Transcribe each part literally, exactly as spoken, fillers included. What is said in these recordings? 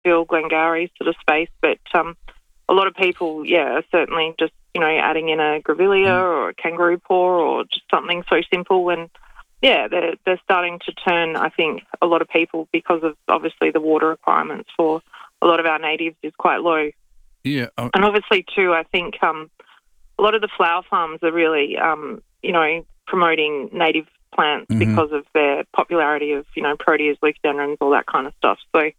Westfield, Glengarry sort of space. But um, a lot of people, yeah, are certainly just, you know, adding in a grevillea mm. or a kangaroo paw or just something so simple. And, yeah, they're, they're starting to turn, I think, a lot of people, because of obviously the water requirements for a lot of our natives is quite low. Yeah. Uh, and obviously, too, I think um, a lot of the flower farms are really, um, you know, promoting native plants mm-hmm. because of their popularity of, you know, proteas, leucadendrons, all that kind of stuff. So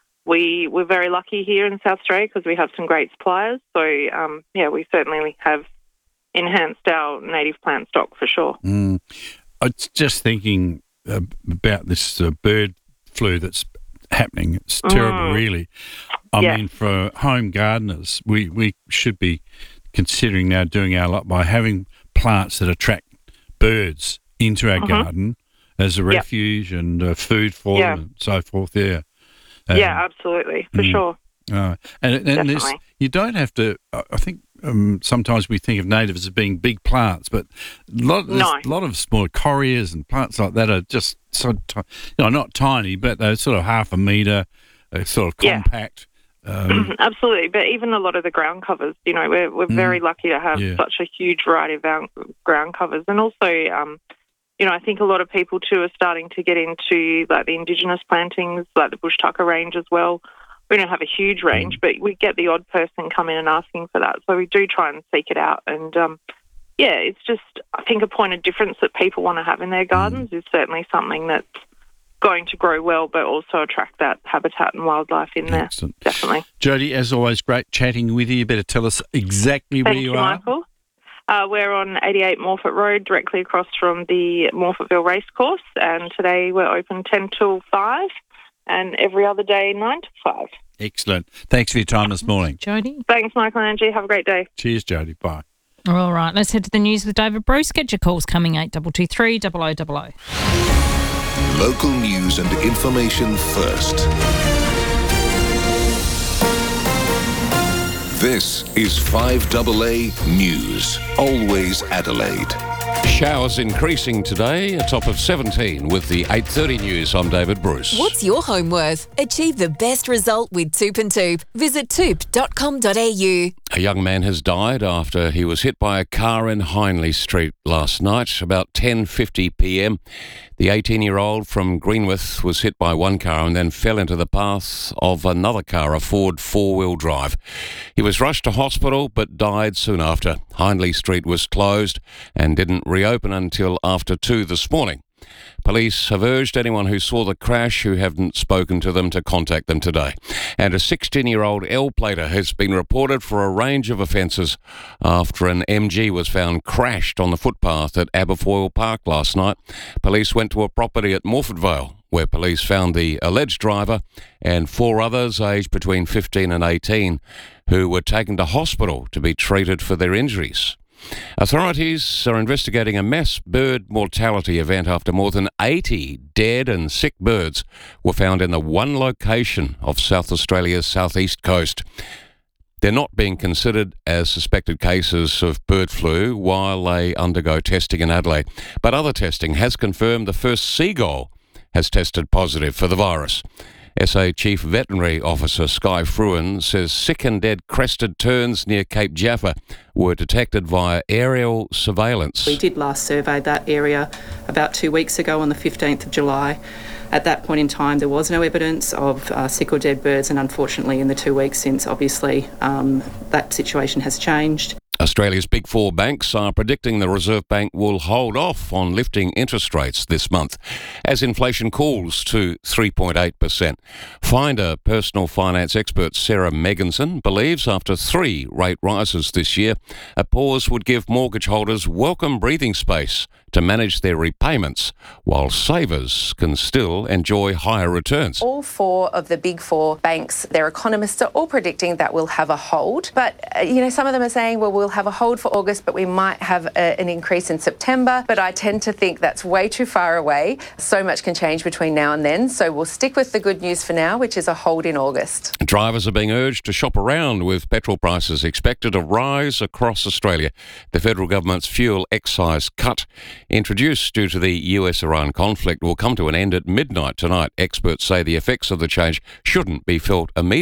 we, we're very lucky here in South Australia because we have some great suppliers. So, um, yeah, we certainly have enhanced our native plant stock for sure. Mm. I was just thinking uh, about this uh, bird flu that's happening. It's terrible, mm. really. I yeah. mean, for home gardeners, we, we should be considering now doing our lot by having plants that attract birds into our mm-hmm. garden as a refuge yep. and uh, food for yeah. them and so forth. Yeah, um, yeah, absolutely, for mm, sure. Uh, and and there's, you don't have to. I think um, sometimes we think of natives as being big plants, but a lot, no. a lot of small correas and plants like that are just so t- you know not tiny, but they're sort of half a metre, uh, sort of compact. Yeah. Um, Absolutely, but even a lot of the ground covers, you know, we're we're mm, very lucky to have yeah. such a huge variety of our ground covers, and also, um, you know, I think a lot of people too are starting to get into like the indigenous plantings, like the bush tucker range as well. We don't have a huge range, mm. but we get the odd person come in and asking for that, so we do try and seek it out. And um, yeah, it's just I think a point of difference that people want to have in their gardens mm. is certainly something that's going to grow well, but also attract that habitat and wildlife in there. Excellent. Definitely. Jody, as always, great chatting with you. You better tell us exactly Thank where you, you are. Michael. Uh, we're on eighty-eight Morphett Road, directly across from the Morphettville Racecourse, and today we're open ten till five and every other day nine to five. Excellent. Thanks for your time this morning. Jody. Thanks, Michael and Angie. Have a great day. Cheers, Jody. Bye. All right, let's head to the news with David Bruce. Get your calls coming eight two two three, double oh double oh. Local news and information first. This is five A A News. Always Adelaide. Showers increasing today, a top of seventeen with the eight thirty news. I'm David Bruce. What's your home worth? Achieve the best result with Toop and Toop. Visit toop dot com dot a u. A young man has died after he was hit by a car in Hindley Street last night, about ten fifty p m. The eighteen-year-old from Greenwith was hit by one car and then fell into the path of another car, a Ford four-wheel drive. He was rushed to hospital but died soon after. Hindley Street was closed and didn't reopen until after two this morning. Police have urged anyone who saw the crash who haven't spoken to them to contact them today. And a sixteen-year-old L-plater has been reported for a range of offences after an M G was found crashed on the footpath at Aberfoyle Park last night. Police went to a property at Morphettvale, where police found the alleged driver and four others aged between fifteen and eighteen who were taken to hospital to be treated for their injuries. Authorities are investigating a mass bird mortality event after more than eighty dead and sick birds were found in the one location of South Australia's southeast coast. They're not being considered as suspected cases of bird flu while they undergo testing in Adelaide. But other testing has confirmed the first seagull has tested positive for the virus. S A Chief Veterinary Officer Sky Fruin says sick and dead crested terns near Cape Jaffa were detected via aerial surveillance. We did last survey that area about two weeks ago on the fifteenth of July. At that point in time, there was no evidence of uh, sick or dead birds, and unfortunately in the two weeks since, obviously, um, that situation has changed. Australia's big four banks are predicting the Reserve Bank will hold off on lifting interest rates this month as inflation cools to three point eight percent. Finder personal finance expert Sarah Megginson believes after three rate rises this year, a pause would give mortgage holders welcome breathing space to manage their repayments, while savers can still enjoy higher returns. All four of the big four banks, their economists are all predicting that we'll have a hold. But, uh, you know, some of them are saying, well, we'll have a hold for August, but we might have a, an increase in September. But I tend to think that's way too far away. So much can change between now and then. So we'll stick with the good news for now, which is a hold in August. Drivers are being urged to shop around with petrol prices expected to rise across Australia. The federal government's fuel excise cut, introduced due to the U S-Iran conflict, will come to an end at midnight tonight. Experts say the effects of the change shouldn't be felt immediately.